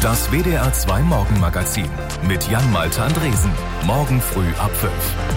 Das WDR 2 Morgenmagazin mit Jan-Malte Andresen. Morgen früh ab 5.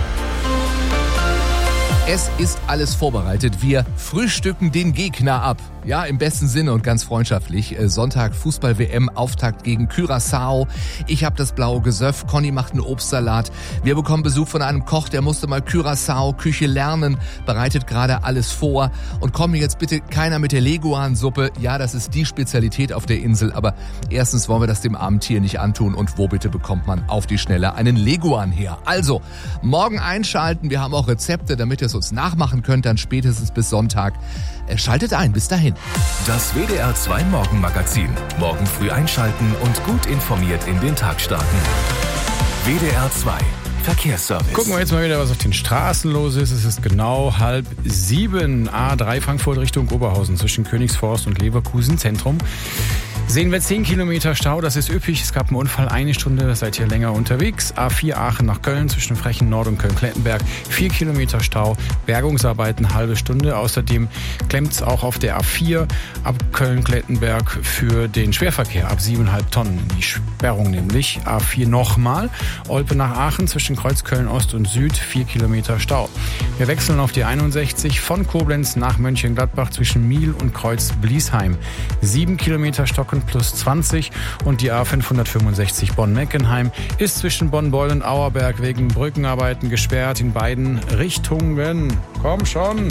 Es ist alles vorbereitet. Wir frühstücken den Gegner ab. Ja, im besten Sinne und ganz freundschaftlich. Sonntag Fußball-WM-Auftakt gegen Curaçao. Ich habe das blaue Gesöff. Conny macht einen Obstsalat. Wir bekommen Besuch von einem Koch, der musste mal Curaçao-Küche lernen, bereitet gerade alles vor. Und komm mir jetzt bitte keiner mit der Leguan-Suppe. Ja, das ist die Spezialität auf der Insel. Aber erstens wollen wir das dem armen Tier nicht antun. Und wo bitte bekommt man auf die Schnelle einen Leguan her? Also, morgen einschalten. Wir haben auch Rezepte, damit ihr es uns nachmachen könnt, dann spätestens bis Sonntag. Schaltet ein, bis dahin. Das WDR 2 Morgenmagazin. Morgen früh einschalten und gut informiert in den Tag starten. WDR 2 Verkehrsservice. Gucken wir jetzt mal wieder, was auf den Straßen los ist. Es ist genau 6:30. A3 Frankfurt Richtung Oberhausen zwischen Königsforst und Leverkusen Zentrum. Sehen wir 10 Kilometer Stau, das ist üppig. Es gab einen Unfall, 1 Stunde, seid ihr länger unterwegs. A4 Aachen nach Köln zwischen Frechen Nord und Köln-Klettenberg, 4 Kilometer Stau, Bergungsarbeiten, eine halbe Stunde. Außerdem klemmt es auch auf der A4 ab Köln-Klettenberg für den Schwerverkehr ab 7,5 Tonnen. Die Sperrung nämlich. A4 nochmal, Olpe nach Aachen zwischen Kreuzköln Ost und Süd, 4 Kilometer Stau. Wir wechseln auf die 61 von Koblenz nach Mönchengladbach zwischen Miel und Kreuz-Bliesheim. 7 Kilometer Stocken plus 20 und die A565 Bonn-Meckenheim ist zwischen Bonn-Beul und Auerberg wegen Brückenarbeiten gesperrt in beiden Richtungen. Komm schon!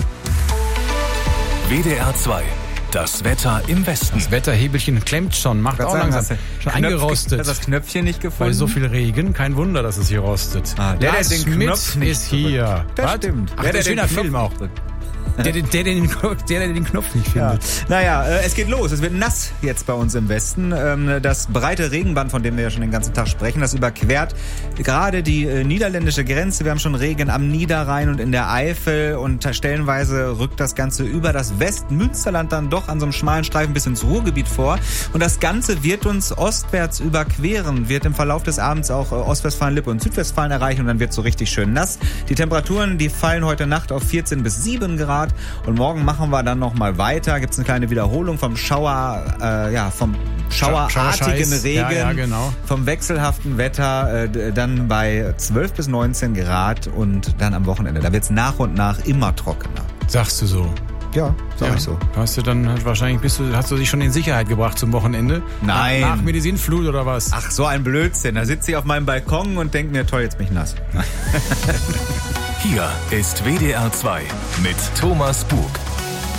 WDR 2. Das Wetter im Westen. Das Wetterhebelchen klemmt schon, macht auch langsam. Schon eingerostet. Hat das Knöpfchen nicht gefunden? Bei so viel Regen, kein Wunder, dass es hier rostet. Der den Knopf nicht ist hier. Das stimmt. Ach, der schöner Film auch. Der den Knopf nicht findet. Ja. Naja, es geht los. Es wird nass jetzt bei uns im Westen. Das breite Regenband, von dem wir ja schon den ganzen Tag sprechen, das überquert gerade die niederländische Grenze. Wir haben schon Regen am Niederrhein und in der Eifel und stellenweise rückt das Ganze über das Westmünsterland dann doch an so einem schmalen Streifen bis ins Ruhrgebiet vor. Und das Ganze wird uns ostwärts überqueren, wird im Verlauf des Abends auch Ostwestfalen, Lippe und Südwestfalen erreichen und dann wird es so richtig schön nass. Die Temperaturen, die fallen heute Nacht auf 14 bis 7 Grad. Und morgen machen wir dann nochmal weiter. Gibt es eine kleine Wiederholung vom schauartigen Regen, ja, genau. vom wechselhaften Wetter, dann bei 12 bis 19 Grad und dann am Wochenende. Da wird es nach und nach immer trockener. Sagst du so? Ja, sag ich so. Hast du dann wahrscheinlich hast du dich schon in Sicherheit gebracht zum Wochenende? Nein. Nach mir die Sintflut oder was? Ach, so ein Blödsinn. Da sitze ich auf meinem Balkon und denke mir, toll, jetzt bin ich nass. Hier ist WDR 2 mit Thomas Bug.